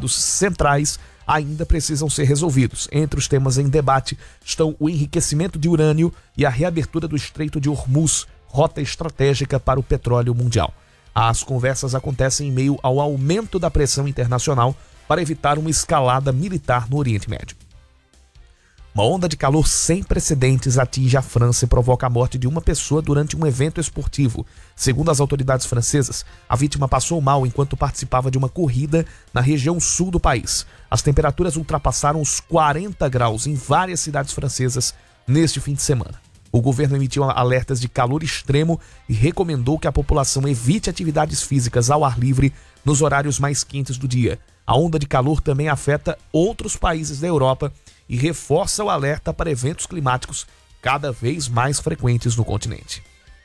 dados centrais ainda precisam ser resolvidos. Entre os temas em debate estão o enriquecimento de urânio e a reabertura do Estreito de Hormuz, rota estratégica para o petróleo mundial. As conversas acontecem em meio ao aumento da pressão internacional para evitar uma escalada militar no Oriente Médio. Uma onda de calor sem precedentes atinge a França e provoca a morte de uma pessoa durante um evento esportivo. Segundo as autoridades francesas, a vítima passou mal enquanto participava de uma corrida na região sul do país. As temperaturas ultrapassaram os 40 graus em várias cidades francesas neste fim de semana. O governo emitiu alertas de calor extremo e recomendou que a população evite atividades físicas ao ar livre nos horários mais quentes do dia. A onda de calor também afeta outros países da Europa e reforça o alerta para eventos climáticos cada vez mais frequentes no continente.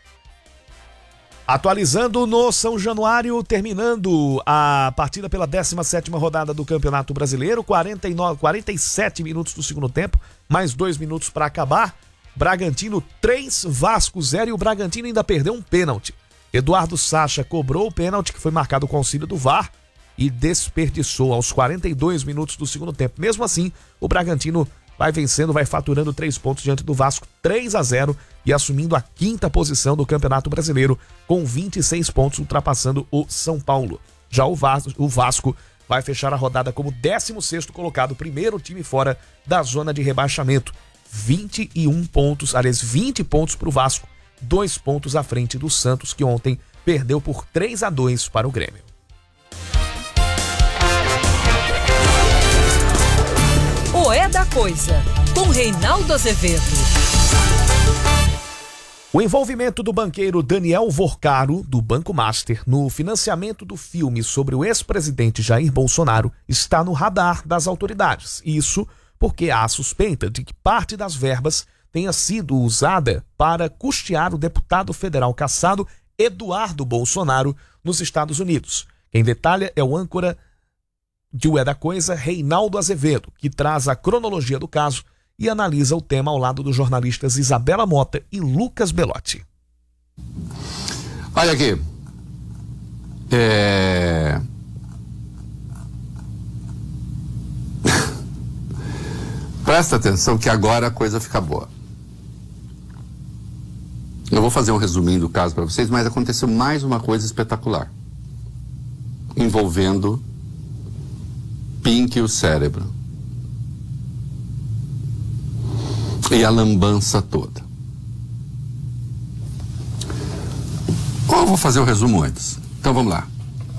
Atualizando no São Januário, terminando a partida pela 17ª rodada do Campeonato Brasileiro, 47 minutos do segundo tempo, mais 2 minutos para acabar. Bragantino 3, Vasco 0 e o Bragantino ainda perdeu um pênalti. Eduardo Sacha cobrou o pênalti que foi marcado com auxílio do VAR e desperdiçou aos 42 minutos do segundo tempo. Mesmo assim, o Bragantino vai vencendo, vai faturando 3 pontos diante do Vasco, 3-0 e assumindo a 5ª posição do Campeonato Brasileiro com 26 pontos, ultrapassando o São Paulo. Já o Vasco vai fechar a rodada como 16º colocado, primeiro time fora da zona de rebaixamento. 21 pontos, aliás, 20 pontos para o Vasco, 2 pontos à frente do Santos, que ontem perdeu por 3-2 para o Grêmio. O É da Coisa, com Reinaldo Azevedo. O envolvimento do banqueiro Daniel Vorcaro, do Banco Master, no financiamento do filme sobre o ex-presidente Jair Bolsonaro está no radar das autoridades. Isso porque há suspeita de que parte das verbas tenha sido usada para custear o deputado federal cassado Eduardo Bolsonaro nos Estados Unidos. Quem detalha é o âncora de O É da Coisa, Reinaldo Azevedo, que traz a cronologia do caso e analisa o tema ao lado dos jornalistas Isabela Mota e Lucas Belotti. Olha aqui. Presta atenção que agora a coisa fica boa. Eu vou fazer um resuminho do caso para vocês, mas aconteceu mais uma coisa espetacular envolvendo Pink e o cérebro e a lambança toda. Eu vou fazer o resumo antes. Então vamos lá.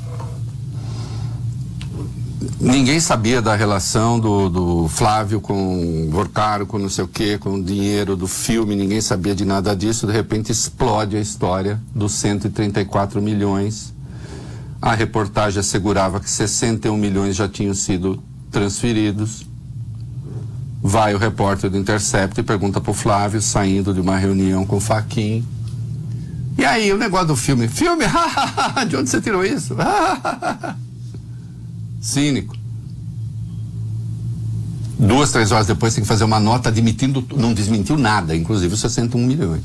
Ninguém sabia da relação do Flávio com o Vorcaro, com não sei o que, com o dinheiro do filme, ninguém sabia de nada disso. De repente explode a história dos 134 milhões. A reportagem assegurava que 61 milhões já tinham sido transferidos. Vai o repórter do Intercept e pergunta pro Flávio, saindo de uma reunião com o Fachin: e aí, o negócio do filme? Filme? De onde você tirou isso? Cínico. 2, 3 horas depois tem que fazer uma nota admitindo, não desmentiu nada, inclusive os 61 milhões.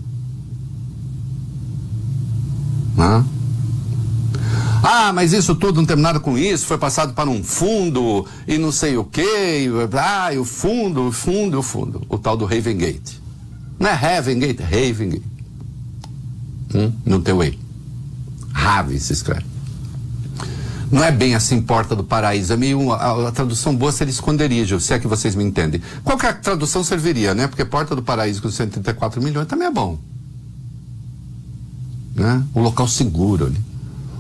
Mas isso tudo não tem nada com isso, foi passado para um fundo e não sei o quê, e o fundo. O tal do Ravengate. Não é Ravengate, é Ravengate. Não tem o E. Rave se escreve. Não é bem assim Porta do Paraíso, é meio a tradução boa seria esconderijo, se é que vocês me entendem. Qualquer tradução serviria, né? Porque Porta do Paraíso com 134 milhões também é bom, né? O local seguro ali.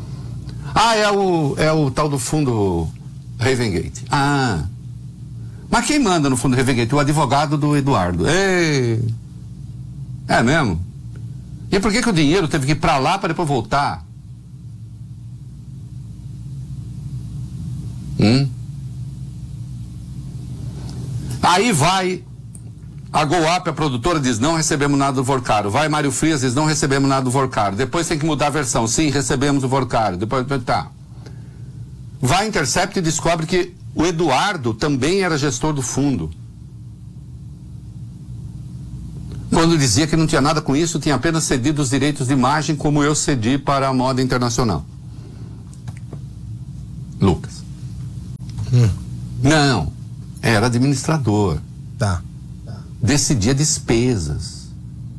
É o tal do fundo Ravengate. Mas quem manda no fundo Ravengate? O advogado do Eduardo. É mesmo? E por que o dinheiro teve que ir pra lá para depois voltar? Aí vai a GoUp, a produtora, diz: não recebemos nada do Vorcaro. Vai Mário Frias, diz: não recebemos nada do Vorcaro. Depois tem que mudar a versão: sim, recebemos o Vorcaro. Depois tá. Vai a Intercept e descobre que o Eduardo também era gestor do fundo. Quando dizia que não tinha nada com isso, tinha apenas cedido os direitos de imagem, como eu cedi para a Moda Internacional. Lucas. Não, era administrador. Tá. Decidia despesas.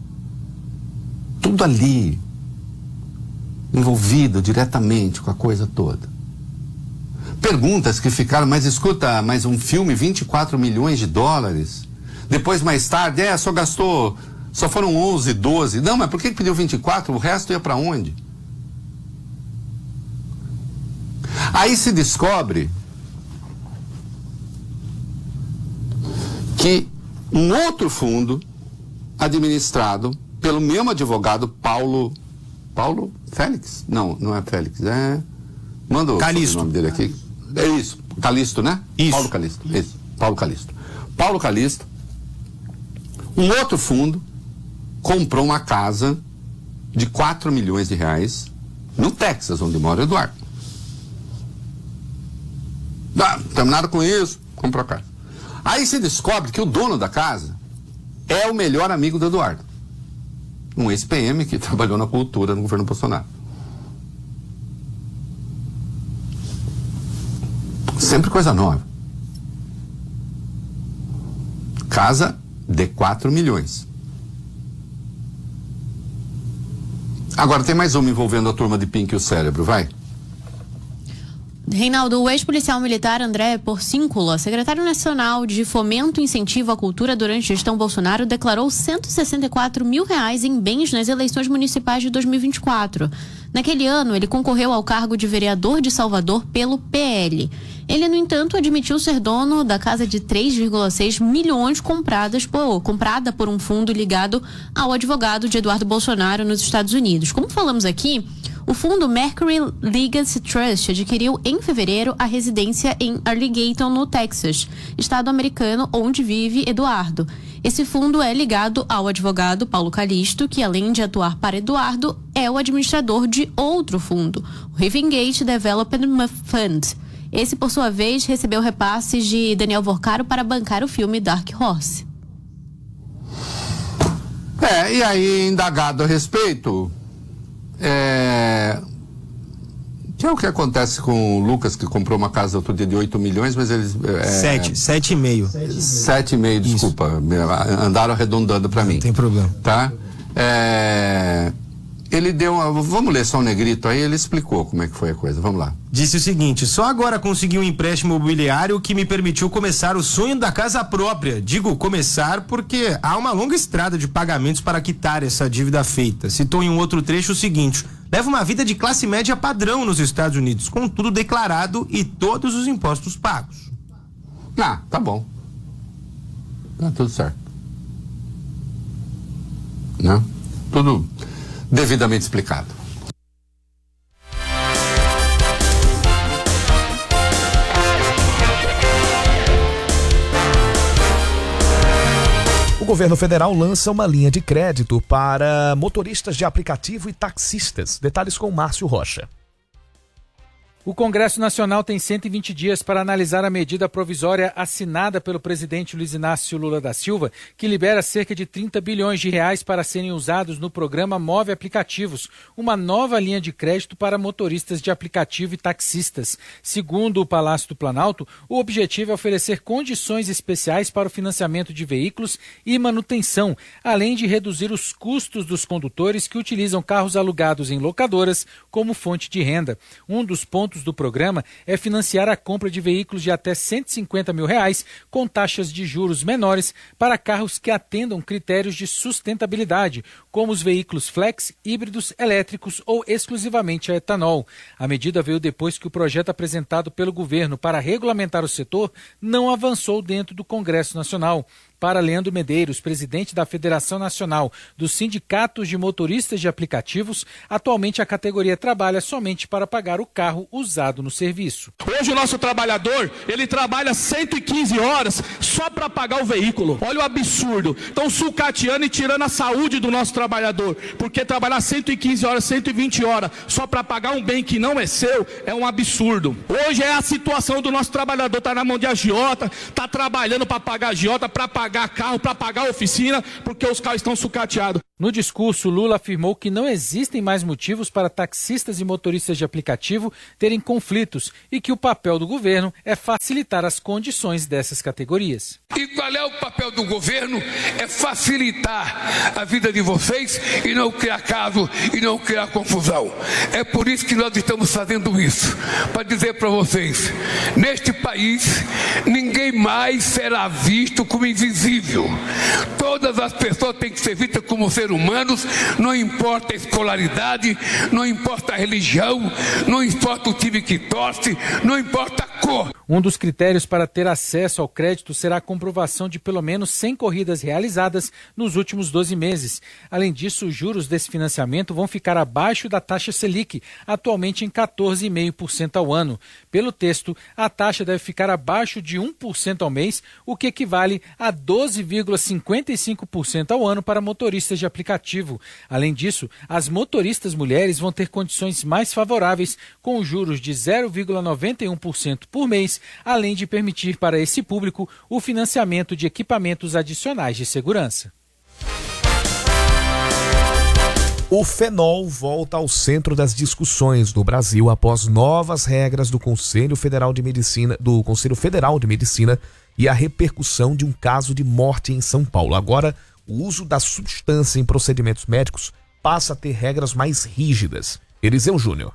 Tudo ali, envolvido diretamente com a coisa toda. Perguntas que ficaram, mas escuta, mas um filme, 24 milhões de dólares. Depois, mais tarde, só foram 11, 12. Não, mas por que pediu 24? O resto ia para onde? Aí se descobre que um outro fundo, administrado pelo mesmo advogado Paulo Félix? Não é Félix, manda o nome dele aqui. É isso, Calisto, né? Isso. Paulo Calisto, isso, Paulo Calisto. Paulo Calisto, um outro fundo, comprou uma casa de 4 milhões de reais no Texas, onde mora o Eduardo. Terminaram com isso, comprou a casa. Aí se descobre que o dono da casa é o melhor amigo do Eduardo. Um ex-PM que trabalhou na cultura no governo Bolsonaro. Sempre coisa nova. Casa de 4 milhões. Agora tem mais uma envolvendo a turma de Pink e o cérebro, vai. Reinaldo, o ex-policial militar André Porciúncula, secretário nacional de Fomento e Incentivo à Cultura durante a gestão Bolsonaro, declarou R$164 mil em bens nas eleições municipais de 2024. Naquele ano, ele concorreu ao cargo de vereador de Salvador pelo PL. Ele, no entanto, admitiu ser dono da casa de 3,6 milhões comprada por um fundo ligado ao advogado de Eduardo Bolsonaro nos Estados Unidos. Como falamos aqui, o fundo Mercury Legacy Trust adquiriu em fevereiro a residência em Arlington, no Texas, estado americano onde vive Eduardo. Esse fundo é ligado ao advogado Paulo Calisto, que além de atuar para Eduardo, é o administrador de outro fundo, o Rivengate Development Fund. Esse, por sua vez, recebeu repasses de Daniel Vorcaro para bancar o filme Dark Horse. E aí, indagado a respeito, que é o que acontece com o Lucas, que comprou uma casa outro dia de 8 milhões, mas eles... 7,5. 7,5, desculpa. Andaram arredondando para mim. Não tem problema. Tá? Ele deu vamos ler só um negrito aí, ele explicou como é que foi a coisa. Vamos lá. Disse o seguinte: só agora consegui um empréstimo imobiliário que me permitiu começar o sonho da casa própria. Digo começar porque há uma longa estrada de pagamentos para quitar essa dívida feita. Citou em um outro trecho o seguinte: leva uma vida de classe média padrão nos Estados Unidos, com tudo declarado e todos os impostos pagos. Tá bom. Tá tudo certo. Né? Tudo devidamente explicado. O governo federal lança uma linha de crédito para motoristas de aplicativo e taxistas. Detalhes com Márcio Rocha. O Congresso Nacional tem 120 dias para analisar a medida provisória assinada pelo presidente Luiz Inácio Lula da Silva, que libera cerca de 30 bilhões de reais para serem usados no programa Move Aplicativos, uma nova linha de crédito para motoristas de aplicativo e taxistas. Segundo o Palácio do Planalto, o objetivo é oferecer condições especiais para o financiamento de veículos e manutenção, além de reduzir os custos dos condutores que utilizam carros alugados em locadoras como fonte de renda. Um dos pontos do programa é financiar a compra de veículos de até R$150 mil com taxas de juros menores para carros que atendam critérios de sustentabilidade, como os veículos flex, híbridos, elétricos ou exclusivamente a etanol. A medida veio depois que o projeto apresentado pelo governo para regulamentar o setor não avançou dentro do Congresso Nacional. Para Leandro Medeiros, presidente da Federação Nacional dos Sindicatos de Motoristas de Aplicativos, atualmente a categoria trabalha somente para pagar o carro usado no serviço. Hoje o nosso trabalhador, ele trabalha 115 horas só para pagar o veículo. Olha o absurdo. Estão sucateando e tirando a saúde do nosso trabalhador, porque trabalhar 115 horas, 120 horas só para pagar um bem que não é seu é um absurdo. Hoje é a situação do nosso trabalhador, está na mão de agiota, está trabalhando para pagar agiota, para pagar carro, para pagar oficina, porque os carros estão sucateados. No discurso, Lula afirmou que não existem mais motivos para taxistas e motoristas de aplicativo terem conflitos e que o papel do governo é facilitar as condições dessas categorias. E qual é o papel do governo? É facilitar a vida de vocês e não criar caso e não criar confusão. É por isso que nós estamos fazendo isso, para dizer para vocês, neste país ninguém mais será visto como invisível. Todas as pessoas têm que ser vistas como seres humanos, não importa a escolaridade, não importa a religião, não importa o time que torce, não importa a cor. Um dos critérios para ter acesso ao crédito será a comprovação de pelo menos 100 corridas realizadas nos últimos 12 meses. Além disso, os juros desse financiamento vão ficar abaixo da taxa Selic, atualmente em 14,5% ao ano. Pelo texto, a taxa deve ficar abaixo de 1% ao mês, o que equivale a 12,55% ao ano para motoristas de aplicativo. Além disso, as motoristas mulheres vão ter condições mais favoráveis, com juros de 0,91% por mês, além de permitir para esse público o financiamento de equipamentos adicionais de segurança. O fenol volta ao centro das discussões do Brasil após novas regras do Conselho Federal de Medicina, e a repercussão de um caso de morte em São Paulo. Agora, o uso da substância em procedimentos médicos passa a ter regras mais rígidas. Eliseu Júnior.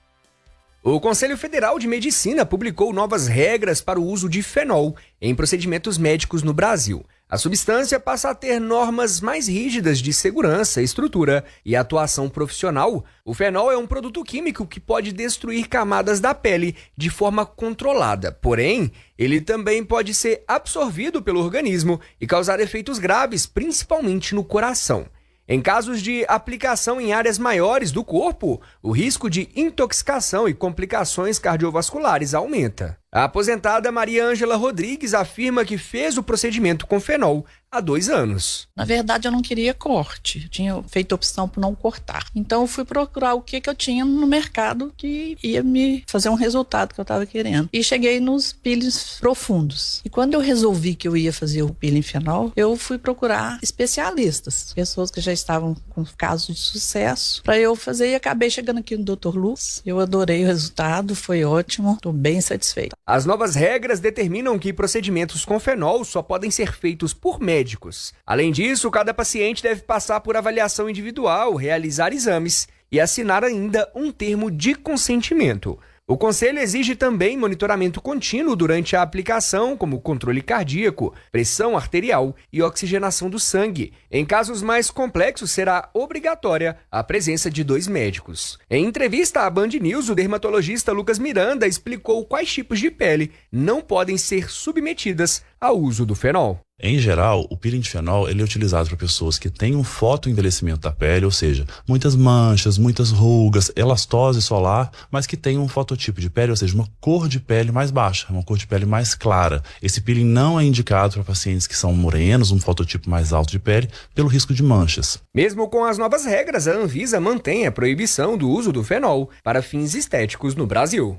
O Conselho Federal de Medicina publicou novas regras para o uso de fenol em procedimentos médicos no Brasil. A substância passa a ter normas mais rígidas de segurança, estrutura e atuação profissional. O fenol é um produto químico que pode destruir camadas da pele de forma controlada. Porém, ele também pode ser absorvido pelo organismo e causar efeitos graves, principalmente no coração. Em casos de aplicação em áreas maiores do corpo, o risco de intoxicação e complicações cardiovasculares aumenta. A aposentada Maria Ângela Rodrigues afirma que fez o procedimento com fenol há 2 anos. Na verdade, eu não queria corte. Eu tinha feito opção por não cortar. Então, eu fui procurar o que eu tinha no mercado que ia me fazer um resultado que eu estava querendo. E cheguei nos peelings profundos. E quando eu resolvi que eu ia fazer o peeling fenol, eu fui procurar especialistas, pessoas que já estavam com casos de sucesso, para eu fazer. E acabei chegando aqui no Dr. Luz. Eu adorei o resultado, foi ótimo. Estou bem satisfeita. As novas regras determinam que procedimentos com fenol só podem ser feitos por médicos. Além disso, cada paciente deve passar por avaliação individual, realizar exames e assinar ainda um termo de consentimento. O Conselho exige também monitoramento contínuo durante a aplicação, como controle cardíaco, pressão arterial e oxigenação do sangue. Em casos mais complexos, será obrigatória a presença de 2 médicos. Em entrevista à Band News, o dermatologista Lucas Miranda explicou quais tipos de pele não podem ser submetidas ao uso do fenol. Em geral, o peeling de fenol ele é utilizado para pessoas que têm um fotoenvelhecimento da pele, ou seja, muitas manchas, muitas rugas, elastose solar, mas que tem um fototipo de pele, ou seja, uma cor de pele mais baixa, uma cor de pele mais clara. Esse peeling não é indicado para pacientes que são morenos, um fototipo mais alto de pele, pelo risco de manchas. Mesmo com as novas regras, a Anvisa mantém a proibição do uso do fenol para fins estéticos no Brasil.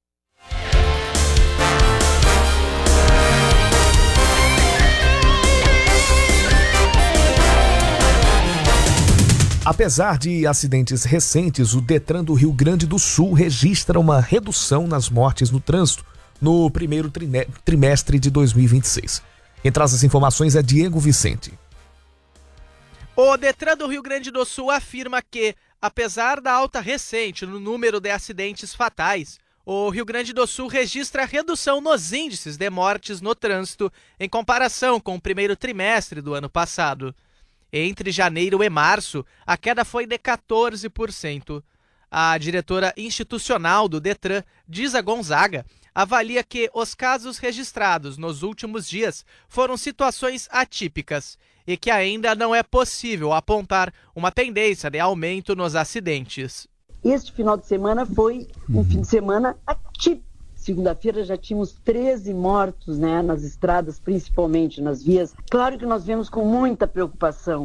Apesar de acidentes recentes, o Detran do Rio Grande do Sul registra uma redução nas mortes no trânsito no primeiro trimestre de 2026. Quem traz as informações é Diego Vicente. O Detran do Rio Grande do Sul afirma que, apesar da alta recente no número de acidentes fatais, o Rio Grande do Sul registra redução nos índices de mortes no trânsito em comparação com o primeiro trimestre do ano passado. Entre janeiro e março, a queda foi de 14%. A diretora institucional do Detran, Disa Gonzaga, avalia que os casos registrados nos últimos dias foram situações atípicas e que ainda não é possível apontar uma tendência de aumento nos acidentes. Este final de semana foi um fim de semana atípico. Segunda-feira já tínhamos 13 mortos, nas estradas, principalmente nas vias. Claro que nós vemos com muita preocupação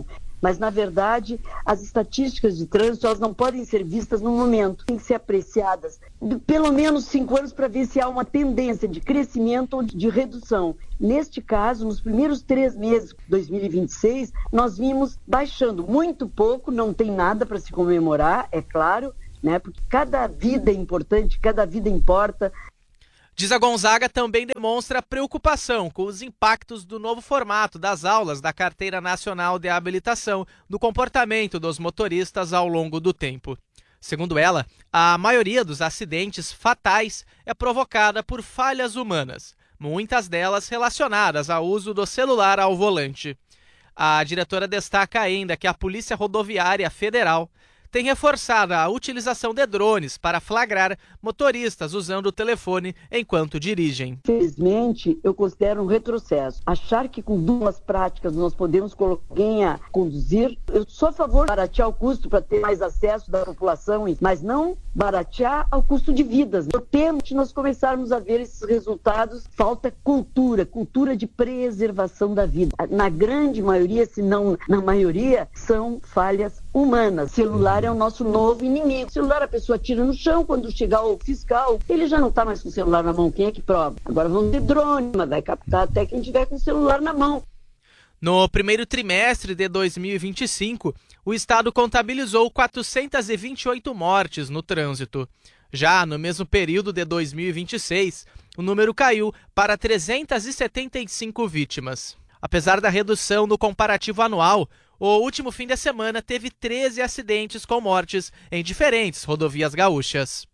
Mas, na verdade, as estatísticas de trânsito, elas não podem ser vistas no momento. Tem que ser apreciadas de pelo menos 5 anos para ver se há uma tendência de crescimento ou de redução. Neste caso, nos primeiros 3 meses de 2026, nós vimos baixando muito pouco, não tem nada para se comemorar, é claro, né? Porque cada vida é importante, cada vida importa. Diz a Gonzaga também demonstra preocupação com os impactos do novo formato das aulas da Carteira Nacional de Habilitação no comportamento dos motoristas ao longo do tempo. Segundo ela, a maioria dos acidentes fatais é provocada por falhas humanas, muitas delas relacionadas ao uso do celular ao volante. A diretora destaca ainda que a Polícia Rodoviária Federal tem reforçado a utilização de drones para flagrar motoristas usando o telefone enquanto dirigem. Infelizmente, eu considero um retrocesso. Achar que com 2 práticas nós podemos colocar alguém a conduzir, eu sou a favor de baratear o custo para ter mais acesso da população, mas não baratear ao custo de vidas. Eu temo que nós começarmos a ver esses resultados. Falta cultura de preservação da vida. Na grande maioria, se não na maioria, são falhas humanas. Celular é o nosso novo inimigo. O celular a pessoa tira no chão, quando chegar o fiscal, ele já não está mais com o celular na mão. Quem é que prova? Agora vamos ter drone, mas vai captar até quem tiver com o celular na mão. No primeiro trimestre de 2025, o estado contabilizou 428 mortes no trânsito. Já no mesmo período de 2026, o número caiu para 375 vítimas. Apesar da redução no comparativo anual, o último fim de semana teve 13 acidentes com mortes em diferentes rodovias gaúchas.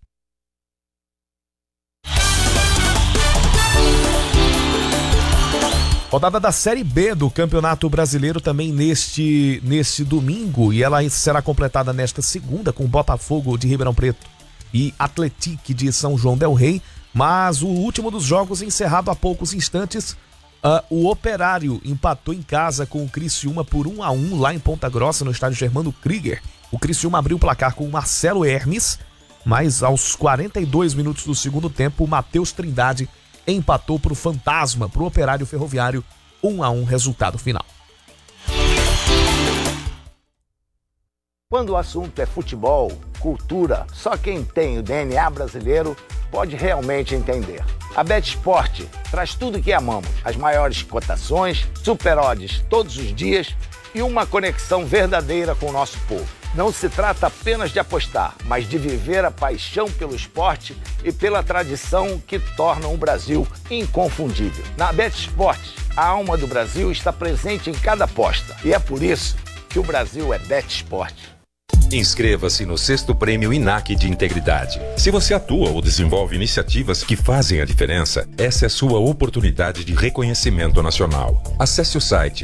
Rodada da Série B do Campeonato Brasileiro também neste domingo, e ela será completada nesta segunda com Botafogo de Ribeirão Preto e Atlético de São João del Rei, mas o último dos jogos encerrado há poucos instantes, o Operário empatou em casa com o Criciúma por 1-1 lá em Ponta Grossa, no estádio Germano Krieger. O Criciúma abriu o placar com o Marcelo Hermes, mas aos 42 minutos do segundo tempo, o Matheus Trindade empatou para o Fantasma, para o Operário Ferroviário, 1-1 resultado final. Quando o assunto é futebol, cultura, só quem tem o DNA brasileiro pode realmente entender. A BetSport traz tudo que amamos, as maiores cotações, super odds todos os dias e uma conexão verdadeira com o nosso povo. Não se trata apenas de apostar, mas de viver a paixão pelo esporte e pela tradição que tornam o Brasil inconfundível. Na BetSport, a alma do Brasil está presente em cada aposta e é por isso que o Brasil é BetSport. Inscreva-se no 6º Prêmio INAC de Integridade. Se você atua ou desenvolve iniciativas que fazem a diferença, essa é a sua oportunidade de reconhecimento nacional. Acesse o site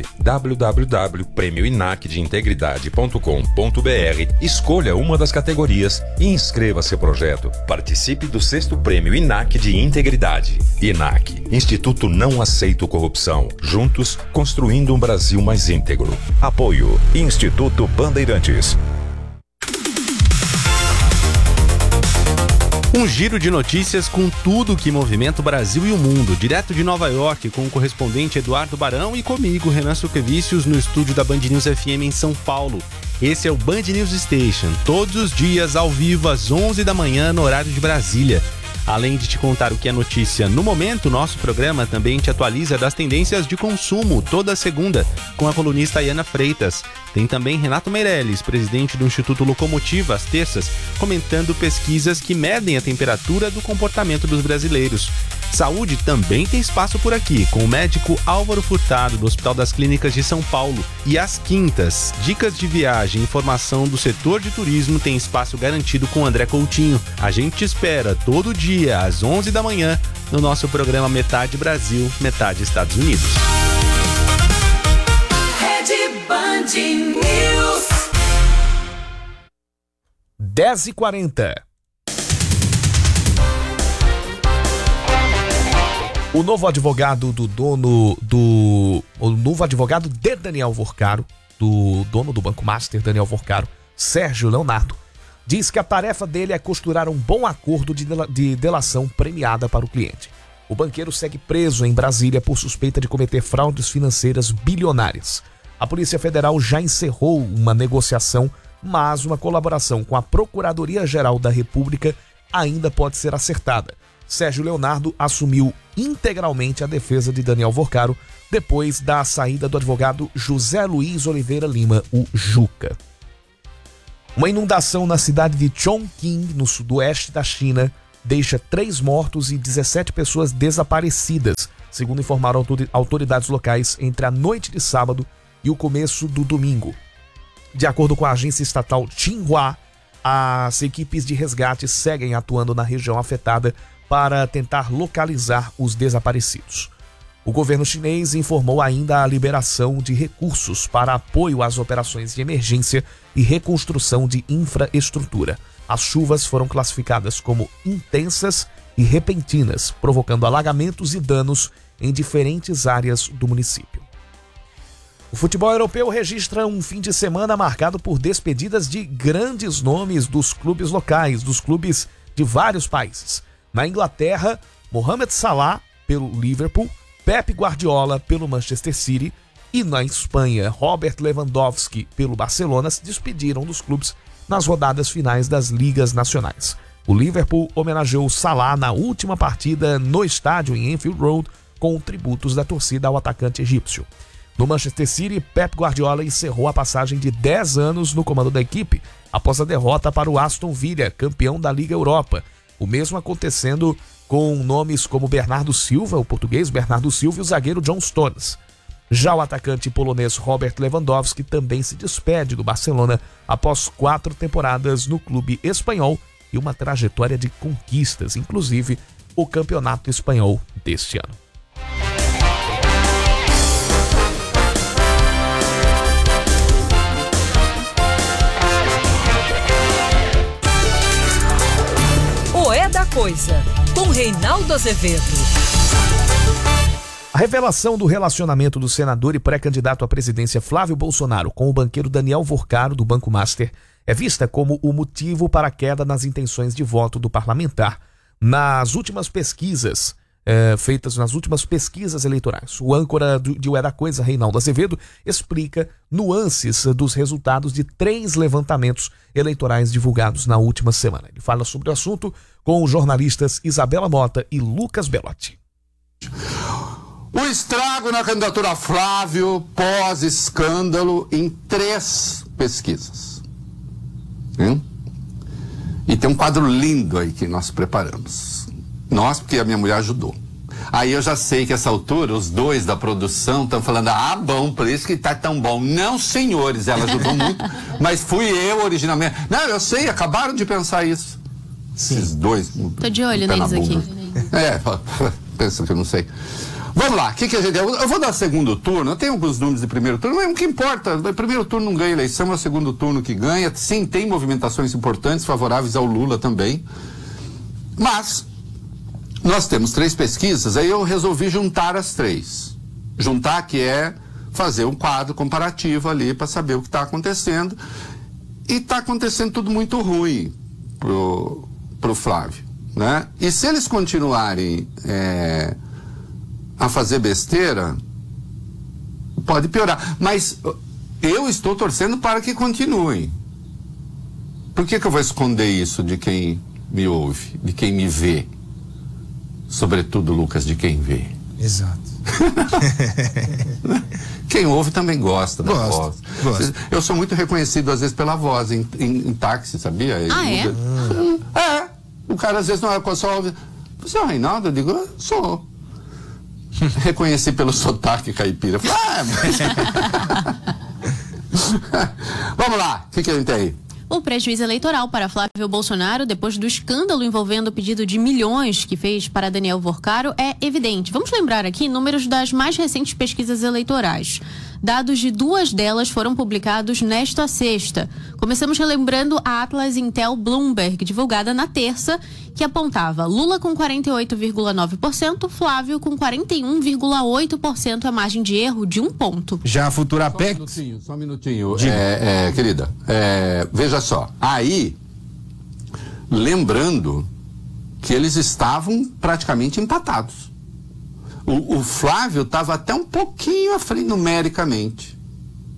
www.premioinacdeintegridade.com.br, escolha uma das categorias e inscreva seu projeto. Participe do 6º Prêmio INAC de Integridade. INAC, Instituto Não Aceito Corrupção. Juntos, construindo um Brasil mais íntegro. Apoio Instituto Bandeirantes. Um giro de notícias com tudo que movimenta o Brasil e o mundo, direto de Nova York, com o correspondente Eduardo Barão e comigo, Renan Suquevicius, no estúdio da Band News FM em São Paulo. Esse é o Band News Station, todos os dias ao vivo às 11 da manhã no horário de Brasília. Além de te contar o que é notícia no momento, nosso programa também te atualiza das tendências de consumo toda segunda, com a colunista Ayana Freitas. Tem também Renato Meirelles, presidente do Instituto Locomotiva, às terças, comentando pesquisas que medem a temperatura do comportamento dos brasileiros. Saúde também tem espaço por aqui, com o médico Álvaro Furtado, do Hospital das Clínicas de São Paulo. E às quintas, dicas de viagem e informação do setor de turismo tem espaço garantido com André Coutinho. A gente te espera todo dia, às 11 da manhã, no nosso programa Metade Brasil, Metade Estados Unidos. Rede Band News. 10h40. O novo advogado o novo advogado de Daniel Vorcaro, do dono do Banco Master, Daniel Vorcaro, Sérgio Leonardo, diz que a tarefa dele é costurar um bom acordo de delação premiada para o cliente. O banqueiro segue preso em Brasília por suspeita de cometer fraudes financeiras bilionárias. A Polícia Federal já encerrou uma negociação, mas uma colaboração com a Procuradoria-Geral da República ainda pode ser acertada. Sérgio Leonardo assumiu integralmente a defesa de Daniel Vorcaro depois da saída do advogado José Luiz Oliveira Lima, o Juca. Uma inundação na cidade de Chongqing, no sudoeste da China, deixa 3 mortos e 17 pessoas desaparecidas, segundo informaram autoridades locais entre a noite de sábado e o começo do domingo. De acordo com a agência estatal Xinhua, as equipes de resgate seguem atuando na região afetada para tentar localizar os desaparecidos. O governo chinês informou ainda a liberação de recursos para apoio às operações de emergência e reconstrução de infraestrutura. As chuvas foram classificadas como intensas e repentinas, provocando alagamentos e danos em diferentes áreas do município. O futebol europeu registra um fim de semana marcado por despedidas de grandes nomes dos clubes locais, dos clubes de vários países. Na Inglaterra, Mohamed Salah pelo Liverpool, Pep Guardiola pelo Manchester City e na Espanha, Robert Lewandowski pelo Barcelona se despediram dos clubes nas rodadas finais das ligas nacionais. O Liverpool homenageou Salah na última partida no estádio em Anfield Road com tributos da torcida ao atacante egípcio. No Manchester City, Pep Guardiola encerrou a passagem de 10 anos no comando da equipe após a derrota para o Aston Villa, campeão da Liga Europa. O mesmo acontecendo com nomes como Bernardo Silva, o português Bernardo Silva e o zagueiro John Stones. Já o atacante polonês Robert Lewandowski também se despede do Barcelona após 4 temporadas no clube espanhol e uma trajetória de conquistas, inclusive o campeonato espanhol deste ano. O É da Coisa, com Reinaldo Azevedo. A revelação do relacionamento do senador e pré-candidato à presidência Flávio Bolsonaro com o banqueiro Daniel Vorcaro, do Banco Master, é vista como o motivo para a queda nas intenções de voto do parlamentar nas últimas pesquisas feitas nas últimas pesquisas eleitorais. O âncora de O É da Coisa, Reinaldo Azevedo, explica nuances dos resultados de 3 levantamentos eleitorais divulgados na última semana. Ele fala sobre o assunto com os jornalistas Isabela Mota e Lucas Belotti. O estrago na candidatura Flávio pós-escândalo em 3 pesquisas. E tem um quadro lindo aí que nós preparamos. Nós, porque a minha mulher ajudou. Aí eu já sei que essa altura, os 2 da produção estão falando, bom, por isso que tá tão bom. Não, senhores, ela ajudou muito, mas fui eu originalmente. Não, eu sei, acabaram de pensar isso. Sim. Esses 2. Tô de olho neles aqui. Pensa que eu não sei. Vamos lá, o que a gente... Eu vou dar segundo turno, eu tenho alguns números de primeiro turno, mas o que importa, o primeiro turno não ganha eleição, é o segundo turno que ganha. Sim, tem movimentações importantes, favoráveis ao Lula também. Mas, nós temos 3 pesquisas, aí eu resolvi juntar as 3. Juntar, que é fazer um quadro comparativo ali para saber o que está acontecendo. E está acontecendo tudo muito ruim pro Flávio, né? E se eles continuarem... a fazer besteira, pode piorar. Mas eu estou torcendo para que continue. Por que eu vou esconder isso de quem me ouve, de quem me vê? Sobretudo, Lucas, de quem vê. Exato. Quem ouve também gosta da voz. Eu sou muito reconhecido, às vezes, pela voz, em táxi, sabia? O cara, às vezes, não é só ouve. Você é o Reinaldo? Eu digo, sou. Reconheci pelo sotaque caipira. Vamos lá, o que a gente tem aí? O prejuízo eleitoral para Flávio Bolsonaro, depois do escândalo envolvendo o pedido de milhões que fez para Daniel Vorcaro, é evidente. Vamos lembrar aqui números das mais recentes pesquisas eleitorais. Dados de 2 delas foram publicados nesta sexta. Começamos relembrando a Atlas Intel Bloomberg, divulgada na terça, que apontava Lula com 48,9%, Flávio com 41,8%, a margem de erro de 1 ponto. Já a futura PEC... Só um minutinho, querida. Veja só, aí, lembrando que eles estavam praticamente empatados. O Flávio estava até um pouquinho à frente numericamente.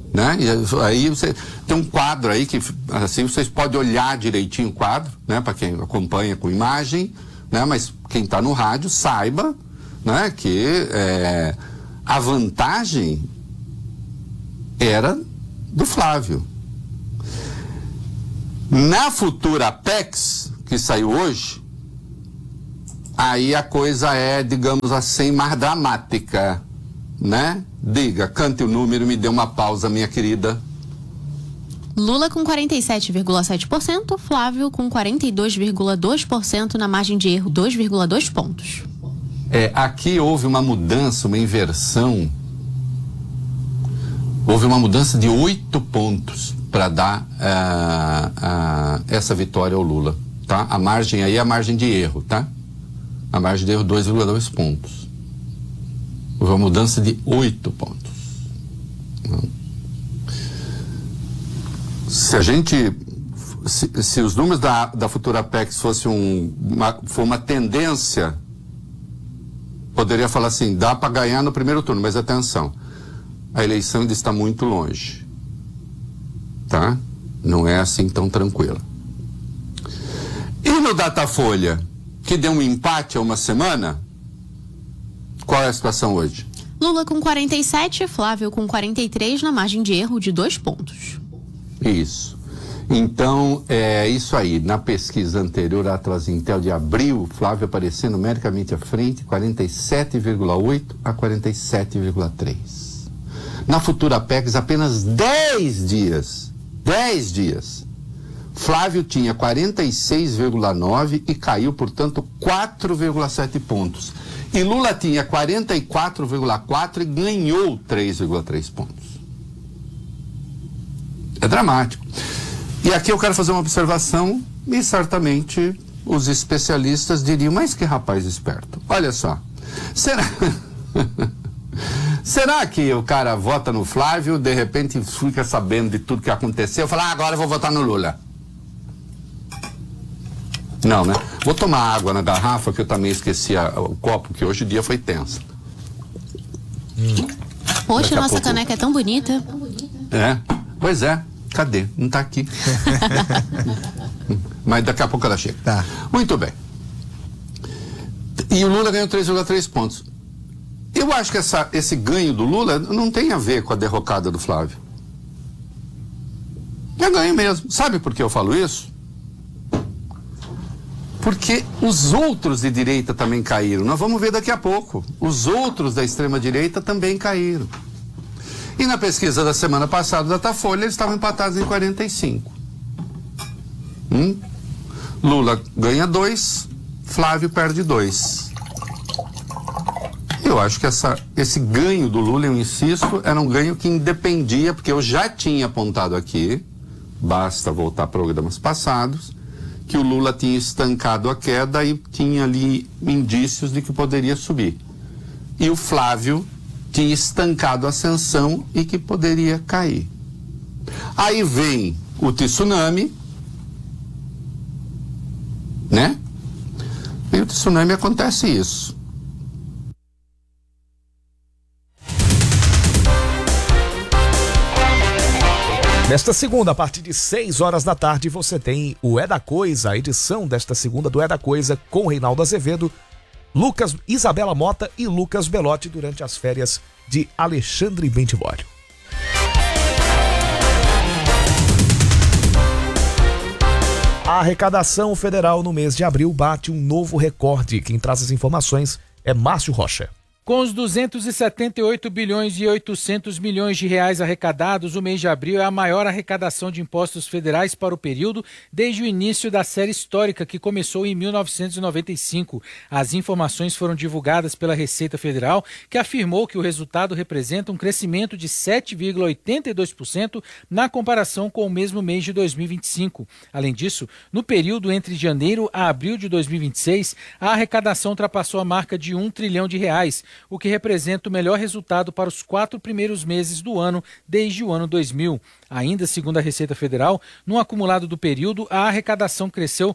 Né? E aí você tem um quadro aí que assim vocês podem olhar direitinho o quadro, né? Para quem acompanha com imagem, né? Mas quem está no rádio saiba, né? Que a vantagem era do Flávio. Na futura Apex, que saiu hoje, aí a coisa é, digamos assim, mais dramática, né? Diga, cante o número, me dê uma pausa, minha querida. Lula com 47,7%, Flávio com 42,2% na margem de erro, 2,2 pontos. Aqui houve uma mudança, uma inversão. Houve uma mudança de 8 pontos para dar essa vitória ao Lula, tá? A margem aí é a margem de erro, tá? A margem de erro 2,2 pontos. Houve uma mudança de 8 pontos. Se a gente... Se os números da futura Apex fossem uma tendência, poderia falar assim, dá para ganhar no primeiro turno, mas atenção, a eleição ainda está muito longe. Tá? Não é assim tão tranquila. E no Datafolha, que deu um empate há uma semana, qual é a situação hoje? Lula com 47, Flávio com 43 na margem de erro de 2 pontos. Isso. Então, é isso aí. Na pesquisa anterior, a Atlas Intel de abril, Flávio aparecendo numericamente à frente, 47,8 a 47,3. Na futura Apex, apenas 10 dias, Flávio tinha 46,9 e caiu, portanto, 4,7 pontos. E Lula tinha 44,4 e ganhou 3,3 pontos. É dramático. E aqui eu quero fazer uma observação e certamente os especialistas diriam, mas que rapaz esperto. Olha só, será que o cara vota no Flávio, de repente fica sabendo de tudo que aconteceu, fala, agora eu vou votar no Lula? Não, né? Vou tomar água na garrafa, que eu também esqueci o copo, que hoje o dia foi tenso. Poxa, nossa caneca é tão bonita. Pois é. Cadê? Não está aqui. Mas daqui a pouco ela chega. Tá. Muito bem. E o Lula ganhou 3,3 pontos. Eu acho que esse ganho do Lula não tem a ver com a derrocada do Flávio. É ganho mesmo. Sabe por que eu falo isso? Porque os outros de direita também caíram. Nós vamos ver daqui a pouco. Os outros da extrema-direita também caíram. E na pesquisa da semana passada da Datafolha, eles estavam empatados em 45. Lula ganha 2, Flávio perde 2. Eu acho que esse ganho do Lula, eu insisto, era um ganho que independia, porque eu já tinha apontado aqui, basta voltar a programas passados, que o Lula tinha estancado a queda e tinha ali indícios de que poderia subir. E o Flávio tinha estancado a ascensão e que poderia cair. Aí vem o tsunami, né? E o tsunami acontece isso. Nesta segunda, a partir de 6 horas da tarde, você tem o É da Coisa, a edição desta segunda do É da Coisa, com Reinaldo Azevedo, Isabela Mota e Lucas Belotti durante as férias de Alexandre Bentivoglio. A arrecadação federal no mês de abril bate um novo recorde. Quem traz as informações é Márcio Rocha. Com os 278 bilhões e 800 milhões de reais arrecadados, o mês de abril é a maior arrecadação de impostos federais para o período desde o início da série histórica, que começou em 1995. As informações foram divulgadas pela Receita Federal, que afirmou que o resultado representa um crescimento de 7,82% na comparação com o mesmo mês de 2025. Além disso, no período entre janeiro a abril de 2026, a arrecadação ultrapassou a marca de R$1 trilhão, o que representa o melhor resultado para os 4 primeiros meses do ano desde o ano 2000. Ainda segundo a Receita Federal, no acumulado do período, a arrecadação cresceu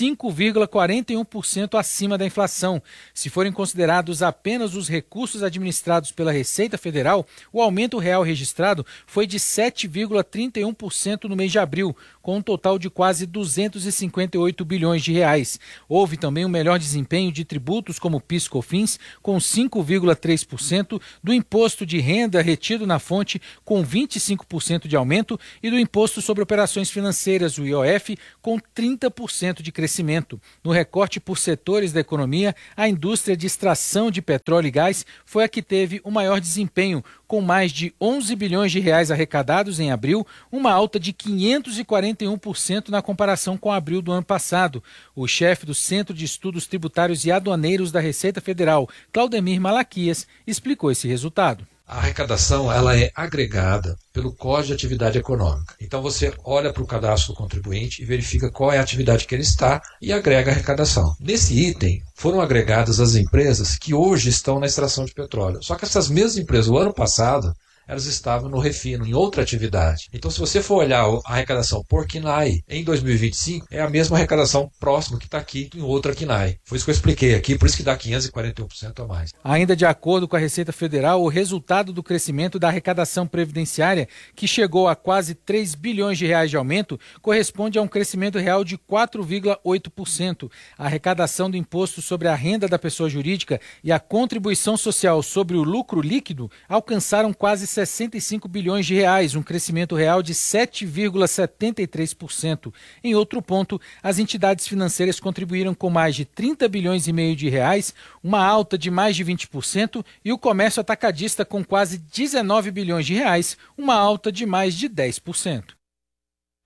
5,41% acima da inflação. Se forem considerados apenas os recursos administrados pela Receita Federal, o aumento real registrado foi de 7,31% no mês de abril, com um total de quase 258 bilhões de reais. Houve também um melhor desempenho de tributos como PIS/COFINS, com 5,3%, do imposto de renda retido na fonte, com 25% de aumento, e do imposto sobre operações financeiras, o IOF, com 30% de crescimento. No recorte por setores da economia, a indústria de extração de petróleo e gás foi a que teve o maior desempenho, com mais de 11 bilhões de reais arrecadados em abril, uma alta de 541% na comparação com abril do ano passado. O chefe do Centro de Estudos Tributários e Aduaneiros da Receita Federal, Claudemir Malaquias, explicou esse resultado. A arrecadação ela é agregada pelo Código de Atividade Econômica. Então você olha para o cadastro do contribuinte e verifica qual é a atividade que ele está e agrega a arrecadação. Nesse item foram agregadas as empresas que hoje estão na extração de petróleo. Só que essas mesmas empresas, o ano passado, elas estavam no refino, em outra atividade. Então, se você for olhar a arrecadação por KNAI em 2025, é a mesma arrecadação próxima que está aqui em outra KNAI. Foi isso que eu expliquei aqui, por isso que dá 541% a mais. Ainda de acordo com a Receita Federal, o resultado do crescimento da arrecadação previdenciária, que chegou a quase 3 bilhões de reais de aumento, corresponde a um crescimento real de 4,8%. A arrecadação do imposto sobre a renda da pessoa jurídica e a contribuição social sobre o lucro líquido alcançaram quase 65 bilhões de reais, um crescimento real de 7,73%. Em outro ponto, as entidades financeiras contribuíram com mais de 30 bilhões e meio de reais, uma alta de mais de 20%, e o comércio atacadista com quase 19 bilhões de reais, uma alta de mais de 10%.